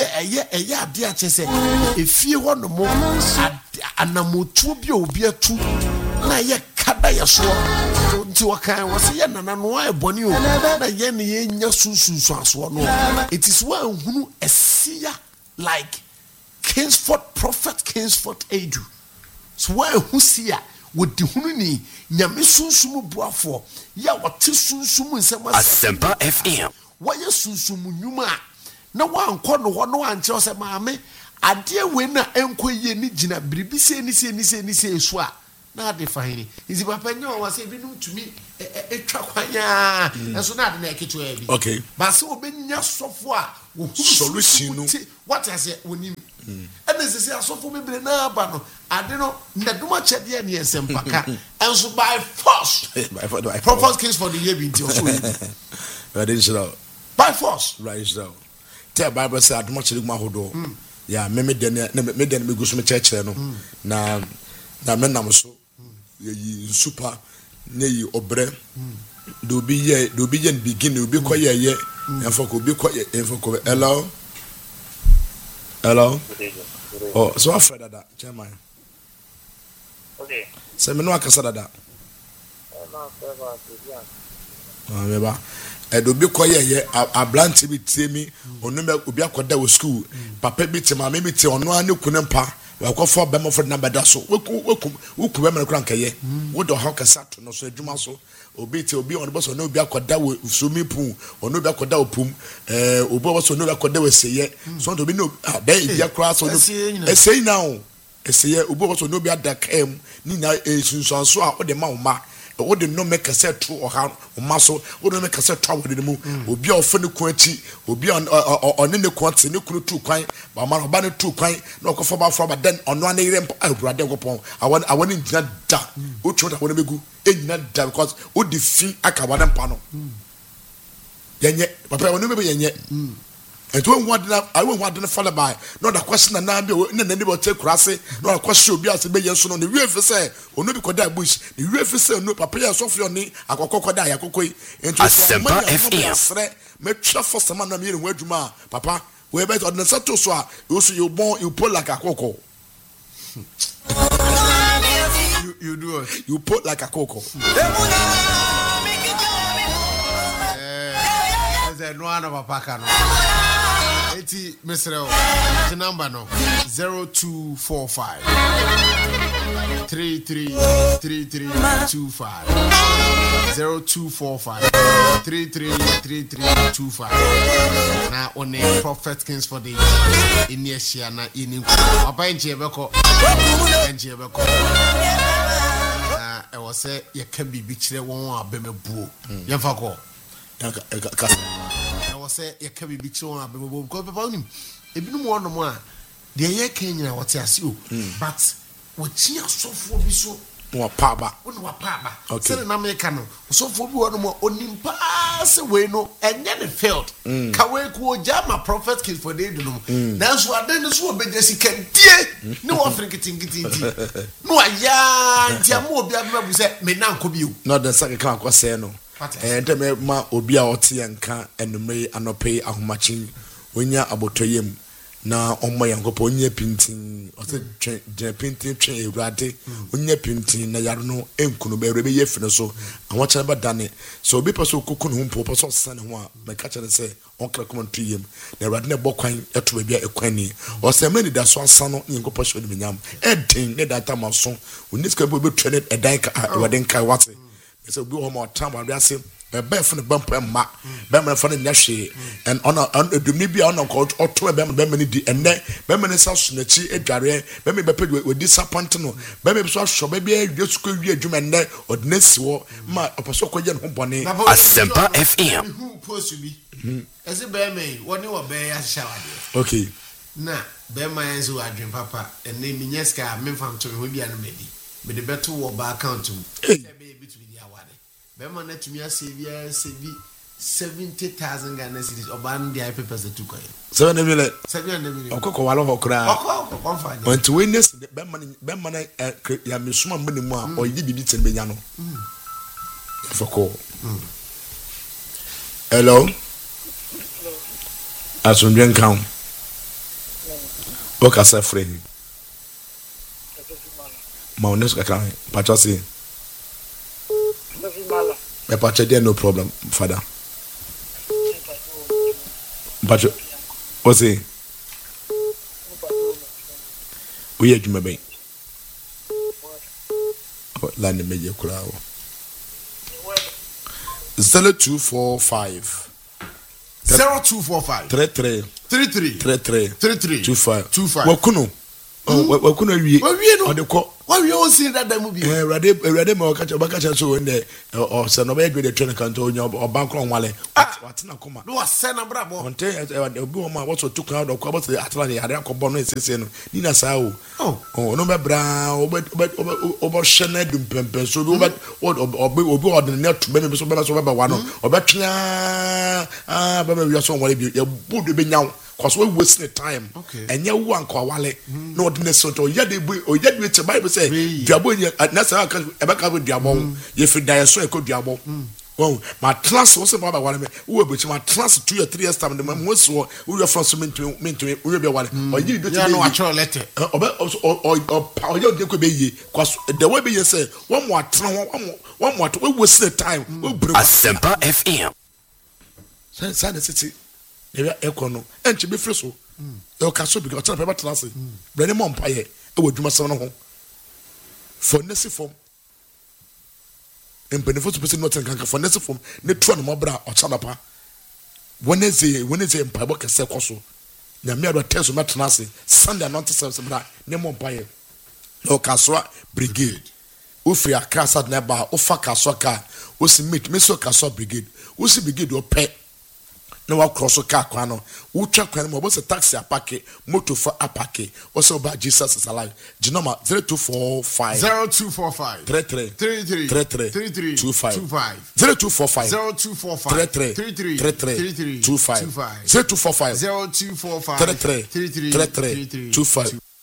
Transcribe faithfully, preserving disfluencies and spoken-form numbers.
eye eye ade a chese efie ho no mo anamotuo bi obi atu na ye kada ye so nti wakan wo se ye nana no a eboni o na ye ne ye nya sunsunsu aso no it is one hunu esia like Kingsford Prophet Kingsford Edu so one hu sia wodi hunu ni nyame sunsumu buafo ya wote sunsumu nsema Asempa F M waye sunsumu nyuma na wankɔ no hɔ no wankyerɛ sɛ maame ade we na enkoye ni gina biribi se ni se ni se ni se so a na ade fahini nzi papa nya wa se bi num tumi etwa kwanya enso na ade na eketo ya bi okay ba se obenya sofo a wo solution no what I say wonim and this is asofo bebre na aba no ade no ndaduma chede na yesempaka enso by force by force Prophet Kings for the year bi nti o so by the by force right so tell Bible say aduma chede guma hodo ya me me den me den me gusu me church no na na me nam so yi super na yi obre do bi ye do bi ye begin obi koye ye enfoko obi koye enfoko hello hello oh so afraid of that chairman okay se me no akasa dada ah me ba e do bi koye ye ablanti bi tiemi onu me obi akoda wo school papa bi ti mama bi ti onu ane kunempa wakofo bema for number da so weku weku weku be me kran kaye wo do ha kasa to no so adwuma so obi ti obi on boso no obi akoda wo sumi pu ono obi akoda opum eh obi boso no obi akoda we seye so obi no dey bia kra so no esey now eseye obi boso no obi adakam ni na esunsun so a o de ma wo ma o de no make set to o ha o ma so o de make set to wo de mu obi a ofo ne ko achi obi on on ne ko ante ne kunu tu kwan ba ma no ba ne tu kwan na okofo ba fo ba den ono an yire mpa awurade gopon awon awon njina da o chu da won begu enjina da because o de fi aka wa den pa no yenye papa won me be yenye and when what I won't want to follow by. Not a question and now be in the neighbor take crassy, not a question be as a million son on the real say, or no because that bush, the real say no papa soft your knee, a cocoa die, a cocoa, and to F M. Make sure for some man here in where you ma, papa, where better on the Sato soa, you see you born, you pull like a cocoa. you you do it you put like a cocoa. Eh, no one of a packer. eighty Mister The number no zero two four five three three three three two five zero two four five three three three three two five. Now on the Prophet Kings for the in Yesia na in Papa in Jebeko and Jebeko. I was say you can be beach there one be me boo. Yamfako. I was say you can be beach one be me boo because Papa him. Ebi no more no more. The year Kenya what I see but what chia so for bi so no paba no paba say na America no so for bi one more onimpa se we no enye ne failed ka we ko jama Prophet Kings for dey do no na so aden so obedesi kantie ne wo afrikitinkitinti no aya ntia mo obi ababu say me na nko bi o no the second kan ko say no eh dem ma obi a ote yanka enumre anope ahomachi onya abotoyem na omo yankopo onye pintin o se je pintin twen ewrade onye pintin na yaro no enkunu be rebe yefine so awon chere ba dane so obi person kokunu humpo person sane ho a me ka chere se on kra comment yem na ewrade na bokwan eto bia ekwani o se mani da so asa no yankopo hwe de nyam edin ne data maso oniska be be twene edan ka ewrade nkai wate so obi ho ma tam wa ase be for the bumper ma be me for the nyahwe and on on edumni bia on ko oto be me me di enne be me sa so nachi edware be me be pe we disappoint no be me so hwo be bia wi su ko wi adwuma enne odnesi wo ma oposo ko ye no bone Asempa F M who post bi ese be me woni wo be ya shawade okay na be man so adwen papa enne mi nyeska me fam to me ho bia no medi me de beto wo ba account mu se be bi to bi awade be man na tumi asave ya save seventy thousand Ghana cedis oban the papers the two coin seven million seven million okoko walo hokra okoko konfa want to witness be man be man ya mesuma mbani mu a oyi bibi tin benya no foko hello asundwen kan Okay, sir, friend. Maunes kakra. Pacho say. Me pacho there no problem, father. Pacho. What's it? We are Juma Bay. Land media crowd. Zero two four five. Zero two four five. Three three. Three three. Three three. Three three. Two five. Two five. Wakuno. Oh, wakuno we. We no. On the call. Why we all see that movie? Eh, ready, ready. Mo catch, mo catch. So in the or say no be the train canto or bank on wale. What na kuma? No, I send a bravo. Onte obi o ma what so took out of kwabo say Atlanta had akobon no sese no. Ni na sa o. Oh. Oh, no be bra, obi obi obi shene dum pempe so obi obi obi ordinary to be so be so be wa no. Obi twa ah be be wi so wale bi. Ya budu be nyaw. Cause we wasting time. Okay. And you want ko wale. No ordinary so to ya de boy o ya de the Bible say diabo na sa ka e be ka bo diabo. Ye fi die so e ko diabo. Oh, my trans was about one me. We be my trans two or three years time the man was so we were from so to me to we be one. Or you do no actual letter. Or or or or you dey ko be yi. Cause the way be you say one more trans one more one more we waste the time. We bring Asempa F M. Say say the city. Ebe ekono enchi be free so e ka so because tell people trans brand mo mpaye e wo dwuma sem no ho for nesi form em benefit to person not can for nesi form ne tro no mobra o chanapa Wednesday Wednesday mpaye bo kese koso na me ado teso na trans Sunday not service bra ne mo mpaye o kaswa brigade o free akasa na ba o fa kaswa ka o si meet me so kaswa brigade o si brigade o pe no wa cross car kwa no wo twa kwa no bo se taxi apake motor for apake wo se ba Jesus is alive genoma zero two four five zero two four five three three three three three three three three two five two five zero two four five zero two four five three three three three three three three two five two five zero two four five zero two four five three three three three three three two five